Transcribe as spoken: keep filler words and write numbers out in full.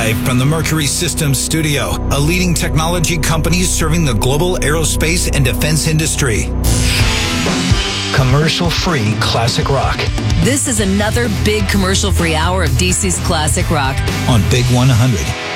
Live from the Mercury Systems studio, a leading technology company serving the global aerospace and defense industry. Commercial-free classic rock. This is another big commercial-free hour of D C's Classic Rock on Big one hundred.